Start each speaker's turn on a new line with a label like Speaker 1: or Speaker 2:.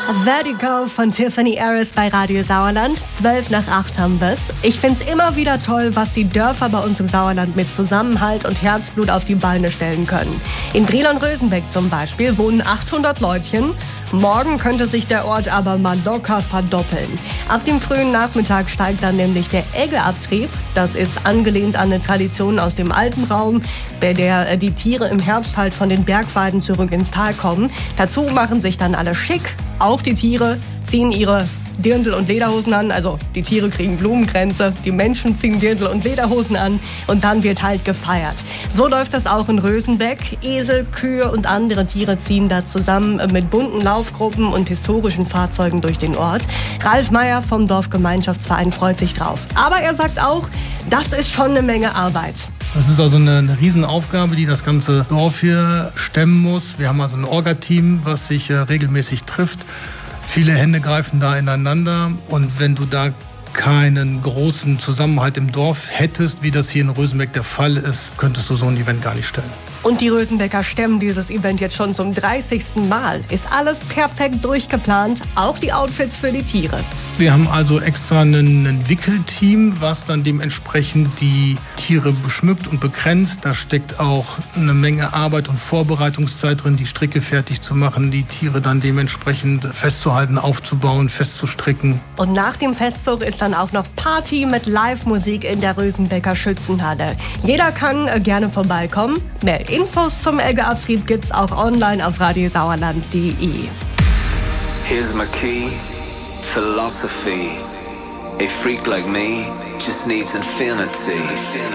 Speaker 1: Vertigo von Tiffany Harris bei Radio Sauerland. 7:55 haben wir's. Ich find's immer wieder toll, was die Dörfer bei uns im Sauerland mit Zusammenhalt und Herzblut auf die Beine stellen können. In Brilon-Rösenbeck zum Beispiel wohnen 800 Leutchen. Morgen könnte sich der Ort aber mal locker verdoppeln. Ab dem frühen Nachmittag steigt dann nämlich der Eggeabtrieb. Das ist angelehnt an eine Tradition aus dem Alpenraum, bei der die Tiere im Herbst halt von den Bergweiden zurück ins Tal kommen. Dazu machen sich dann alle schick. Auch die Tiere ziehen ihre Dirndl- und Lederhosen an. Also die Tiere kriegen Blumenkränze, die Menschen ziehen Dirndl- und Lederhosen an und dann wird halt gefeiert. So läuft das auch in Rösenbeck. Esel, Kühe und andere Tiere ziehen da zusammen mit bunten Laufgruppen und historischen Fahrzeugen durch den Ort. Ralf Meyer vom Dorfgemeinschaftsverein freut sich drauf. Aber er sagt auch, das ist schon eine Menge Arbeit.
Speaker 2: Das ist also eine Riesenaufgabe, die das ganze Dorf hier stemmen muss. Wir haben also ein Orga-Team, was sich regelmäßig trifft. Viele Hände greifen da ineinander. Und wenn du da keinen großen Zusammenhalt im Dorf hättest, wie das hier in Rösenbeck der Fall ist, könntest du so ein Event gar nicht stellen.
Speaker 1: Und die Rösenbecker stemmen dieses Event jetzt schon zum 30. Mal. Ist alles perfekt durchgeplant, auch die Outfits für die Tiere.
Speaker 2: Wir haben also extra ein Wickelteam, was dann dementsprechend die Tiere beschmückt und begrenzt. Da steckt auch eine Menge Arbeit und Vorbereitungszeit drin, die Stricke fertig zu machen, die Tiere dann dementsprechend festzuhalten, aufzubauen, festzustricken.
Speaker 1: Und nach dem Festzug ist dann auch noch Party mit Live-Musik in der Rösenbecker Schützenhalle. Jeder kann gerne vorbeikommen. Mehr Infos zum Eggeabtrieb gibt's auch online auf radiosauerland.de.
Speaker 3: Here's my key, philosophy. A freak like me just needs infinity.